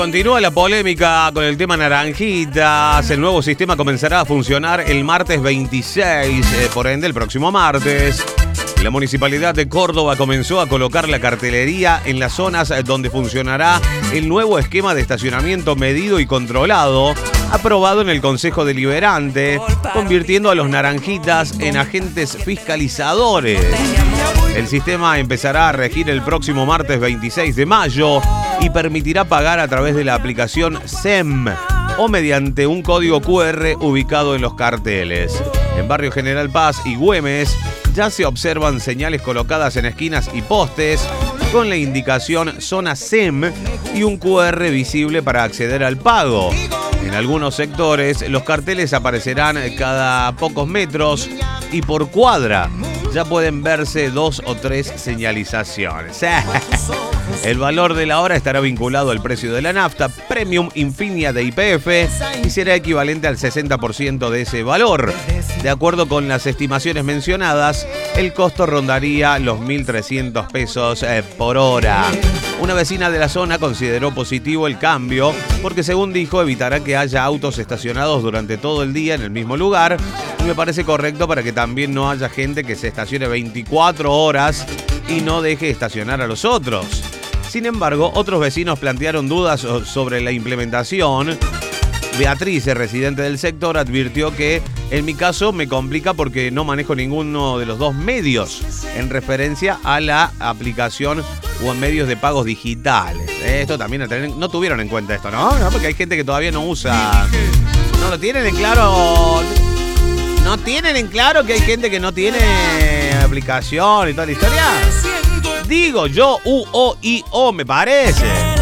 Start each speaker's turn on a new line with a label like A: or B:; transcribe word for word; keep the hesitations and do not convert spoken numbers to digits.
A: Continúa la polémica con el tema naranjitas. El nuevo sistema comenzará a funcionar el martes veintiséis, eh, por ende el próximo martes. La Municipalidad de Córdoba comenzó a colocar la cartelería en las zonas donde funcionará el nuevo esquema de estacionamiento medido y controlado, aprobado en el Consejo Deliberante, convirtiendo a los naranjitas en agentes fiscalizadores. El sistema empezará a regir el próximo martes veintiséis de mayo y permitirá pagar a través de la aplicación S E M o mediante un código cu erre ubicado en los carteles. En Barrio General Paz y Güemes ya se observan señales colocadas en esquinas y postes con la indicación zona S E M y un cu erre visible para acceder al pago. En algunos sectores los carteles aparecerán cada pocos metros y por cuadra ya pueden verse dos o tres señalizaciones. El valor de la hora estará vinculado al precio de la nafta Premium Infinia de Y P F y será equivalente al sesenta por ciento de ese valor. De acuerdo con las estimaciones mencionadas, el costo rondaría los mil trescientos pesos por hora. Una vecina de la zona consideró positivo el cambio porque, según dijo, evitará que haya autos estacionados durante todo el día en el mismo lugar, y me parece correcto para que también no haya gente que se estacione veinticuatro horas y no deje estacionar a los otros. Sin embargo, otros vecinos plantearon dudas sobre la implementación. Beatriz, residente del sector, advirtió que en mi caso me complica porque no manejo ninguno de los dos medios, en referencia a la aplicación o en medios de pagos digitales. Esto también no tuvieron en cuenta esto, ¿no? ¿no? Porque hay gente que todavía no usa. No lo tienen en claro. No tienen en claro que hay gente que no tiene aplicación y toda la historia. Digo yo, U, O, I, O, me parece.